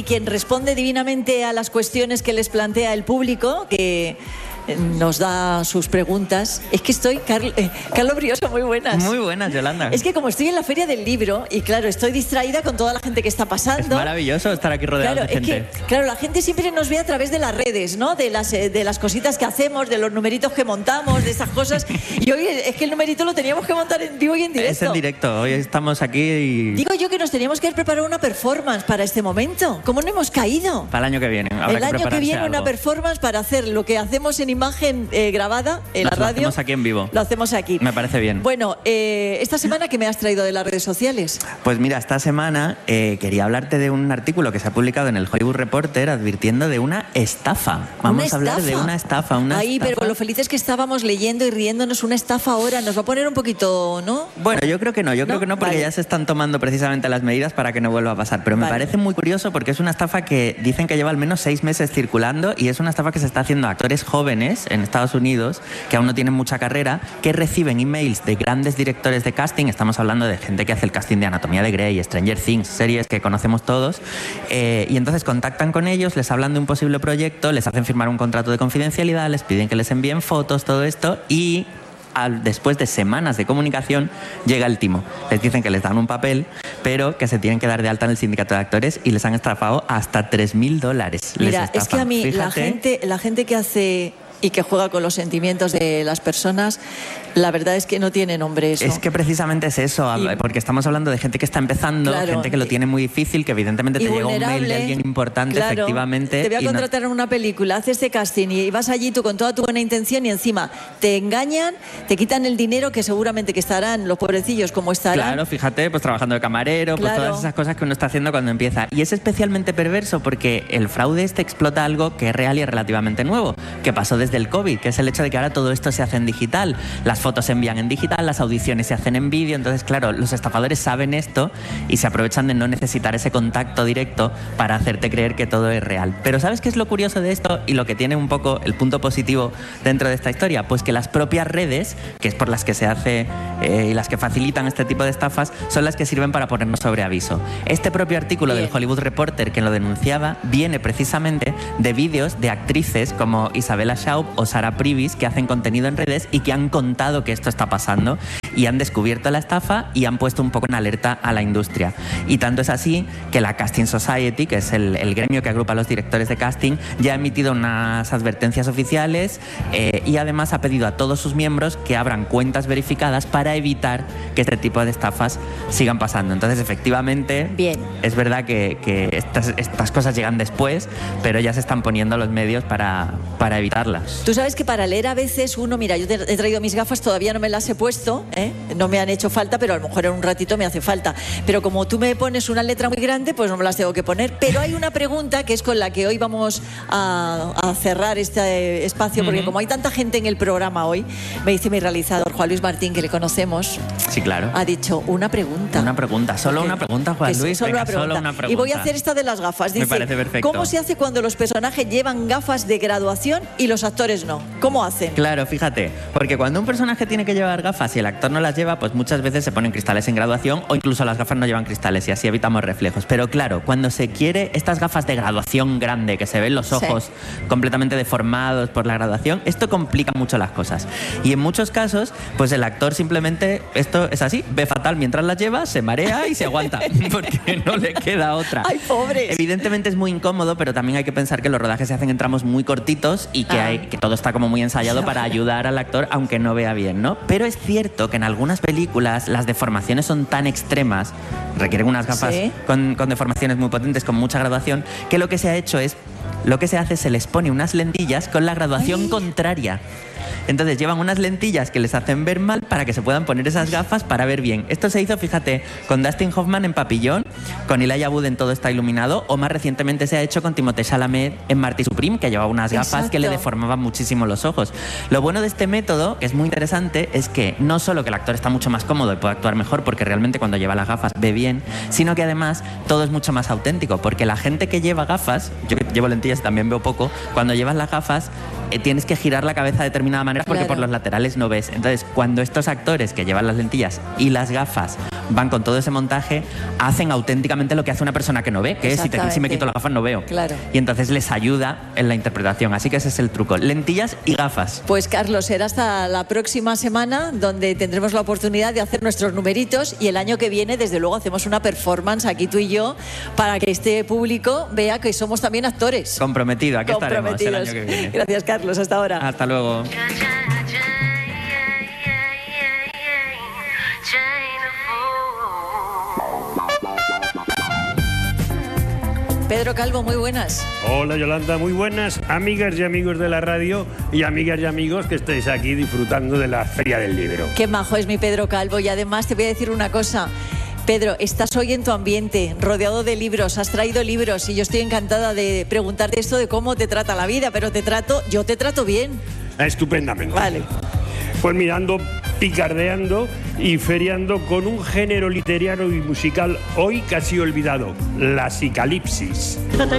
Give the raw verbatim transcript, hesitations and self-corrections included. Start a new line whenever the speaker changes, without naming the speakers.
quien responde divinamente a las cuestiones que les plantea el público, que nos da sus preguntas. Es que estoy... Carl, eh, Carlos Brioso, muy buenas.
Muy buenas, Yolanda.
Es que como estoy en la Feria del Libro, y claro, estoy distraída con toda la gente que está pasando.
Es maravilloso estar aquí rodeado
claro,
de gente.
Es que, claro, la gente siempre nos ve a través de las redes, ¿no? De las, de las cositas que hacemos, de los numeritos que montamos, de esas cosas. Y hoy es que el numerito lo teníamos que montar en vivo y en directo.
Es en directo. Hoy estamos aquí y...
Digo yo que nos teníamos que haber preparado una performance para este momento. ¿Cómo no hemos caído?
Para el año que viene. Habrá
el
que
año que viene
algo.
Una performance para hacer lo que hacemos en imagen eh, grabada en
Nos
la radio.
Lo hacemos aquí en vivo.
Lo hacemos aquí.
Me parece bien.
Bueno, eh, esta semana, ¿qué me has traído de las redes sociales?
Pues mira, esta semana eh, quería hablarte de un artículo que se ha publicado en el Hollywood Reporter advirtiendo de una estafa. Vamos
¿Una
a hablar
estafa?
de una estafa. Una
Ahí,
estafa.
pero con lo felices que estábamos leyendo y riéndonos, una estafa ahora nos va a poner un poquito, ¿no?
Bueno, yo creo que no, yo creo
¿No?
que no, porque
Vale.
ya se están tomando precisamente las medidas para que no vuelva a pasar. Pero me
Vale.
parece muy curioso porque es una estafa que dicen que lleva al menos seis meses circulando y es una estafa que se está haciendo a actores jóvenes en Estados Unidos que aún no tienen mucha carrera, que reciben emails de grandes directores de casting. Estamos hablando de gente que hace el casting de Anatomía de Grey, Stranger Things, series que conocemos todos, eh, y entonces contactan con ellos, les hablan de un posible proyecto, les hacen firmar un contrato de confidencialidad, les piden que les envíen fotos, todo esto, y Al, después de semanas de comunicación llega el timo. Les dicen que les dan un papel, pero que se tienen que dar de alta en el sindicato de actores y les han estafado hasta tres mil dólares.
Mira, es que a mí
Fíjate,
la gente, la gente que hace y que juega con los sentimientos de las personas, la verdad es que no tiene nombre eso.
Es que precisamente es eso,
Y,
porque estamos hablando de gente que está empezando,
claro,
gente que lo tiene muy difícil, que evidentemente te llega un mail de alguien importante,
claro,
efectivamente.
Te voy a
y no-
contratar en una película, haces este casting y vas allí tú con toda tu buena intención y encima te engañan, te quitan el dinero que seguramente que estarán los pobrecillos como estarán.
Claro, fíjate, pues trabajando de camarero,
Claro.
pues todas esas cosas que uno está haciendo cuando empieza. Y es especialmente perverso porque el fraude este explota algo que es real y es relativamente nuevo, que pasó desde el COVID, que es el hecho de que ahora todo esto se hace en digital. Las fotos se envían en digital, las audiciones se hacen en vídeo, entonces claro, los estafadores saben esto y se aprovechan de no necesitar ese contacto directo para hacerte creer que todo es real. Pero ¿sabes qué es lo curioso de esto y lo que tiene un poco el punto positivo dentro de esta historia? Pues que las propias redes, que es por las que se hace eh, y las que facilitan este tipo de estafas, son las que sirven para ponernos sobre aviso. Este propio artículo
Bien.
del Hollywood Reporter que lo denunciaba viene precisamente de vídeos de actrices como Isabella Schaub o Sarah Privis que hacen contenido en redes y que han contado que esto está pasando y han descubierto la estafa y han puesto un poco en alerta a la industria. Y tanto es así que la Casting Society, que es el, el gremio que agrupa a los directores de casting, ya ha emitido unas advertencias oficiales eh, y además ha pedido a todos sus miembros que abran cuentas verificadas para evitar que este tipo de estafas sigan pasando. Entonces, efectivamente,
Bien.
es verdad que, que estas, estas cosas llegan después, pero ya se están poniendo los medios para, para evitarlas.
Tú sabes que para leer a veces uno, mira, yo te- he traído mis gafas, todavía no me las he puesto, ¿eh? No me han hecho falta, pero a lo mejor en un ratito me hace falta. Pero como tú me pones una letra muy grande, pues no me las tengo que poner. Pero hay una pregunta que es con la que hoy vamos a, a cerrar este espacio, porque
Ujú.
como hay tanta gente en el programa hoy, me dice mi realizador, Juan Luis Martín, que le conocemos,
Sí, claro.
ha dicho una pregunta.
Una pregunta, solo una pregunta, Juan
Que sí,
Luis.
solo
Venga,
una pregunta.
solo una pregunta.
Y voy a hacer esta de las gafas.
Me
Dice,
parece perfecto.
¿cómo se hace cuando los personajes llevan gafas de graduación y los actores no? ¿Cómo hacen?
Claro, fíjate, porque cuando un personaje tiene que llevar gafas y el actor no las lleva, pues muchas veces se ponen cristales en graduación o incluso las gafas no llevan cristales y así evitamos reflejos. Pero claro, cuando se quiere estas gafas de graduación grande, que se ven los
Sí.
ojos completamente deformados por la graduación, esto complica mucho las cosas. Y en muchos casos, pues el actor simplemente, esto es así, ve fatal mientras las lleva, se marea y se aguanta, porque no le queda otra.
¡Ay, pobres!
Evidentemente es muy incómodo, pero también hay que pensar que los rodajes se hacen en tramos muy cortitos y que,
Ah.
hay, que todo está como muy ensayado para ayudar al actor, aunque no vea bien, ¿no? Pero es cierto que en algunas películas las deformaciones son tan extremas, requieren unas gafas
Sí.
con, con deformaciones muy potentes, con mucha graduación, que lo que se ha hecho es, lo que se hace es se les pone unas lentillas con la graduación
Ay.
contraria. Entonces llevan unas lentillas que les hacen ver mal para que se puedan poner esas gafas para ver bien. Esto se hizo, fíjate, con Dustin Hoffman en Papillón, con Elijah Wood en Todo está iluminado, o más recientemente se ha hecho con Timothée Chalamet en Marty Supreme, que llevaba unas gafas
Exacto.
que le deformaban muchísimo los ojos. Lo bueno de este método, que es muy interesante, es que no solo que el actor está mucho más cómodo y puede actuar mejor porque realmente cuando lleva las gafas ve bien, sino que además todo es mucho más auténtico, porque la gente que lleva gafas, yo que llevo lentillas y también veo poco, cuando llevas las gafas eh, tienes que girar la cabeza de determinada manera porque
Claro.
por los laterales no ves. Entonces, cuando estos actores que llevan las lentillas y las gafas van con todo ese montaje, hacen auténticamente lo que hace una persona que no ve, que es si, te, si me quito las gafas no veo.
Claro.
Y entonces les ayuda en la interpretación. Así que ese es el truco. Lentillas y gafas.
Pues Carlos, será hasta la próxima semana donde tendremos la oportunidad de hacer nuestros numeritos y el año que viene, desde luego, hacemos una performance aquí tú y yo para que este público vea que somos también actores.
Comprometido, aquí estaremos el año que viene.
Gracias, Carlos. Hasta ahora.
Hasta luego.
Pedro Calvo, muy buenas.
Hola Yolanda, muy buenas, amigas y amigos de la radio y amigas y amigos que estáis aquí disfrutando de la Feria del Libro.
Qué majo es mi Pedro Calvo y además te voy a decir una cosa. Pedro, estás hoy en tu ambiente, rodeado de libros, has traído libros y yo estoy encantada de preguntarte esto de cómo te trata la vida, pero te trato, yo te trato bien.
Estupendamente.
Vale.
Pues mirando, picardeando y feriando con un género literario y musical hoy casi olvidado, la psicalipsis.